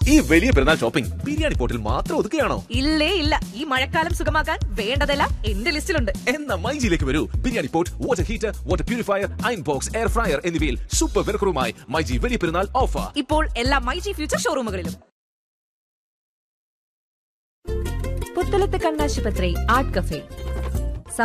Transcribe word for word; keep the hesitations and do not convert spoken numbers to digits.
ഈ വലിയ പെരുന്നാൾ ഷോപ്പിംഗ് ബിരിയാണി പോർട്ടിൽ മാത്രം ഒതുക്കുകയാണോ? ഇല്ലേ ഇല്ല, ഈ മഴക്കാലം സുഖമാക്കാൻ വേണ്ടതെല്ലാം എന്റെ ലിസ്റ്റിലുണ്ട്. എന്നാ മൈജിയിലേക്ക് വരൂ. Biryani port, water heater, water purifier, iron box, air fryer എന്നിവയിൽ സൂപ്പർ വിലക്കുറവുമായി മൈജി വലിയ പെരുന്നാൾ ഓഫർ ഇപ്പോൾ എല്ലാ മൈജി ഫ്യൂച്ചർ ഷോറൂമുകളിലും. പുത്തലത്ത് കണ്ണാശുപത്രി ആർട്ട് കഫേ